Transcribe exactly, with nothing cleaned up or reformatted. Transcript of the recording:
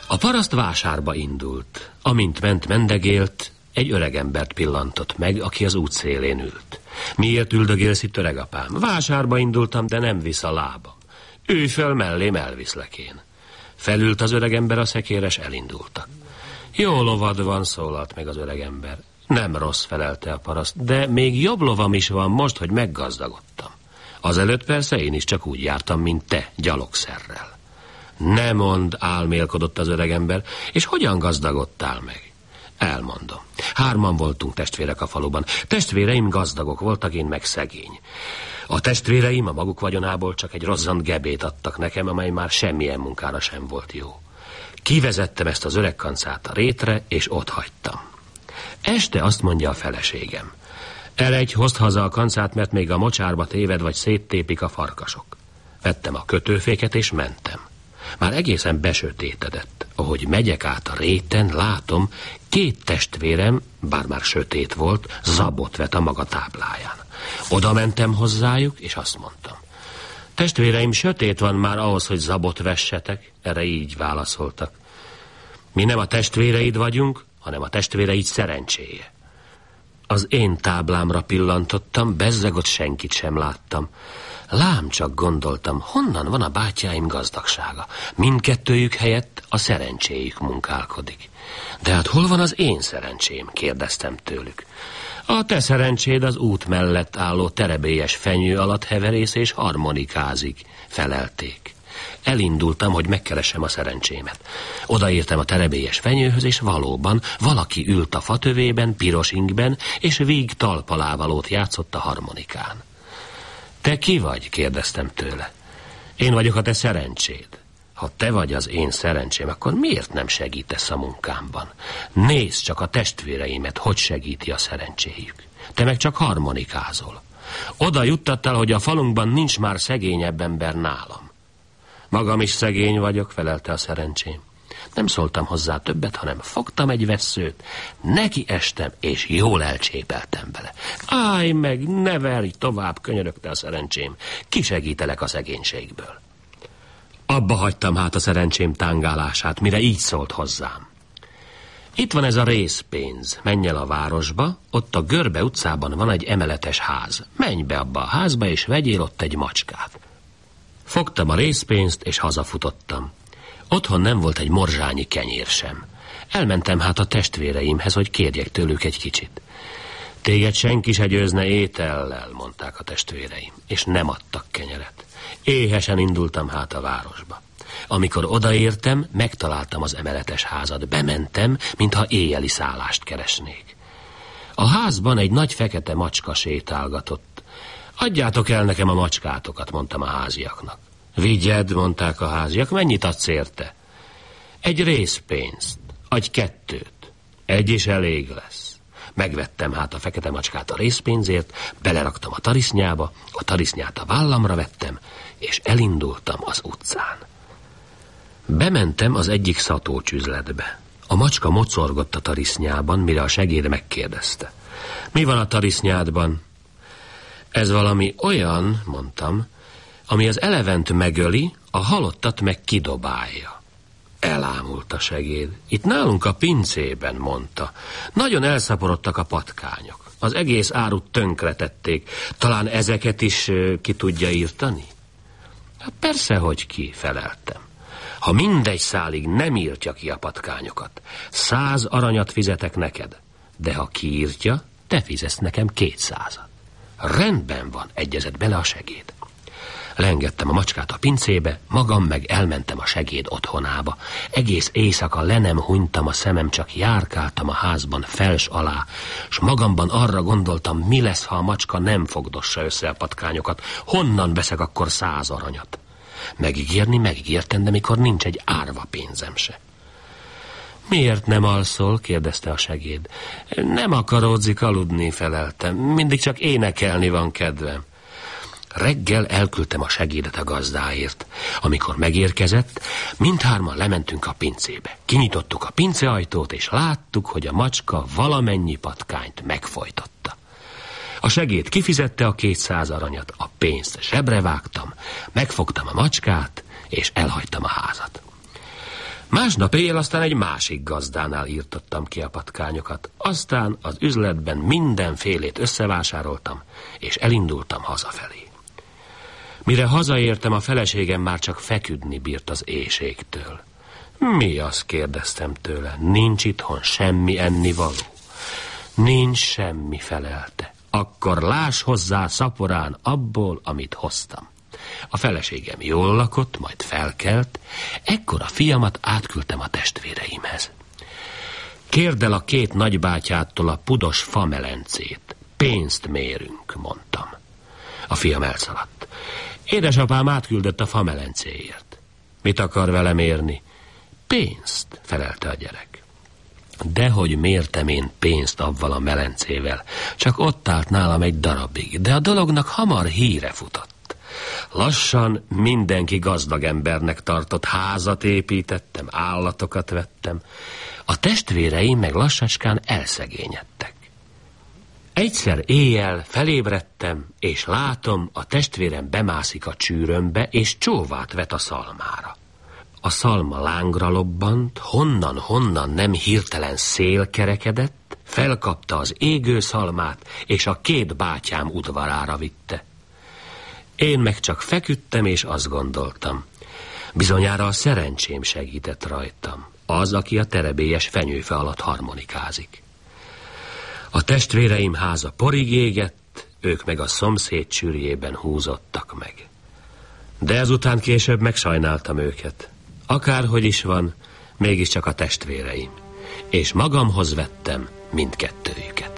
A paraszt vásárba indult. Amint ment, mendegélt, egy öregembert pillantott meg, aki az út szélén ült. Miért üldögélsz itt, öregapám? Vásárba indultam, de nem visz a lábam. Ülj fel mellém, elviszlek én. Felült az öregember a szekéres, elindultak. Jó lovad van, szólalt meg az öregember. Nem rossz, felelte a paraszt, de még jobb lovam is van most, hogy meggazdagodtam. Azelőtt persze én is csak úgy jártam, mint te, gyalogszerrel. Ne mondd, álmélkodott az öregember, és hogyan gazdagodtál meg? Elmondom. Hárman voltunk testvérek a faluban. Testvéreim gazdagok voltak, én meg szegény. A testvéreim a maguk vagyonából csak egy rozzant gebét adtak nekem, amely már semmilyen munkára sem volt jó. Kivezettem ezt az öreg kancát a rétre, és ott hagytam. Este azt mondja a feleségem: Eredj, hozd haza a kancát, mert még a mocsárba téved, vagy széttépik a farkasok. Vettem a kötőféket, és mentem. Már egészen besötétedett. Ahogy megyek át a réten, látom, két testvérem, bár már sötét volt, zabot vet a maga tábláján. Oda mentem hozzájuk, és azt mondtam: Testvéreim, sötét van már ahhoz, hogy zabot vessetek. Erre így válaszoltak: Mi nem a testvéreid vagyunk, hanem a testvéreid szerencséje. Az én táblámra pillantottam, bezzeg ott senkit sem láttam. Lám csak, gondoltam, honnan van a bátyáim gazdagsága? Mindkettőjük helyett a szerencséjük munkálkodik. De hát hol van az én szerencsém? Kérdeztem tőlük. A te szerencséd az út mellett álló terebélyes fenyő alatt heverész és harmonikázik, felelték. Elindultam, hogy megkeresem a szerencsémet. Odaértem a terebélyes fenyőhöz, és valóban valaki ült a fatövében, piros ingben, és víg talpalávalót játszott a harmonikán. Te ki vagy? Kérdeztem tőle. Én vagyok a te szerencséd. Ha te vagy az én szerencsém, akkor miért nem segítesz a munkámban? Nézd csak a testvéreimet, hogy segíti a szerencséjük. Te meg csak harmonikázol. Oda juttattál, hogy a falunkban nincs már szegényebb ember nálam. Magam is szegény vagyok, felelte a szerencsém. Nem szóltam hozzá többet, hanem fogtam egy vesszőt, neki estem, és jól elcsépeltem bele. Állj meg, ne verj tovább, könyörögte a szerencsém. Kisegítelek a szegénységből. Abba hagytam hát a szerencsém tángálását, mire így szólt hozzám: Itt van ez a részpénz, menj el a városba, ott a Görbe utcában van egy emeletes ház. Menj be abba a házba, és vegyél ott egy macskát. Fogtam a részpénzt, és hazafutottam. Otthon nem volt egy morzsányi kenyér sem. Elmentem hát a testvéreimhez, hogy kérjek tőlük egy kicsit. Téged senki se győzne étellel, mondták a testvéreim, és nem adtak kenyeret. Éhesen indultam hát a városba. Amikor odaértem, megtaláltam az emeletes házat. Bementem, mintha éjjeli szállást keresnék. A házban egy nagy fekete macska sétálgatott. Adjátok el nekem a macskátokat, mondtam a háziaknak. Vigyed, mondták a háziak, mennyit adsz érte? Egy részpénzt, adj kettőt, egy is elég lesz. Megvettem hát a fekete macskát a részpénzért, beleraktam a tarisznyába, a tarisznyát a vállamra vettem, és elindultam az utcán. Bementem az egyik szatócsüzletbe. A macska mocorgott a tarisznyában, mire a segéd megkérdezte: Mi van a tarisznyádban? Ez valami olyan, mondtam, ami az elevent megöli, a halottat meg kidobálja. Elámult a segéd. Itt nálunk a pincében, mondta. Nagyon elszaporodtak a patkányok. Az egész árut tönkretették. Talán ezeket is uh, ki tudja írtani? Hát persze, hogy ki, feleltem. Ha mindegy szálig nem írtja ki a patkányokat, száz aranyat fizetek neked, de ha kiírtja, te fizetsz nekem kétszázat. Rendben van, egyezett bele a segéd. Leengedtem a macskát a pincébe, magam meg elmentem a segéd otthonába. Egész éjszaka le nem hunytam a szemem, csak járkáltam a házban fels alá, s magamban arra gondoltam, mi lesz, ha a macska nem fogdossa össze a patkányokat, honnan veszek akkor száz aranyat. Megígérni megígértem, de mikor nincs egy árva pénzem se. Miért nem alszol? kérdezte a segéd. Nem akaródzik aludni, feleltem. Mindig csak énekelni van kedvem. Reggel elküldtem a segédet a gazdáért. Amikor megérkezett, mindhárman lementünk a pincébe. Kinyitottuk a pinceajtót, és láttuk, hogy a macska valamennyi patkányt megfojtotta. A segéd kifizette a kétszáz aranyat, a pénzt zsebre vágtam, megfogtam a macskát, és elhagytam a házat. Másnap éjjel aztán egy másik gazdánál írtottam ki a patkányokat, aztán az üzletben mindenfélét összevásároltam, és elindultam hazafelé. Mire hazaértem, a feleségem már csak feküdni bírt az éhségtől. Mi az, kérdeztem tőle, nincs itthon semmi ennivaló? Nincs semmi, felelte. Akkor láss hozzá szaporán abból, amit hoztam. A feleségem jól lakott, majd felkelt, ekkor a fiamat átküldtem a testvéreimhez. Kérd el a két nagybátyától a pudos famelencét. Pénzt mérünk, mondtam. A fiam elszaladt. Édesapám átküldött a famelencéért. Mit akar velem érni? Pénzt, felelte a gyerek. Dehogy mértem én pénzt avval a melencével, csak ott állt nálam egy darabig, de a dolognak hamar híre futott. Lassan mindenki gazdag embernek tartott, házat építettem, állatokat vettem. A testvéreim meg lassacskán elszegényedtek. Egyszer éjjel felébredtem, és látom, a testvérem bemászik a csűrömbe, és csóvát vet a szalmára. A szalma lángra lobbant, honnan-honnan nem hirtelen szél kerekedett, felkapta az égő szalmát, és a két bátyám udvarára vitte. Én meg csak feküdtem, és azt gondoltam. Bizonyára a szerencsém segített rajtam, az, aki a terebélyes fenyőfe alatt harmonikázik. A testvéreim háza porig égett, ők meg a szomszéd csürjében húzottak meg. De ezután később megsajnáltam őket. Akárhogy is van, mégiscsak a testvéreim, és magamhoz vettem mindkettőjüket.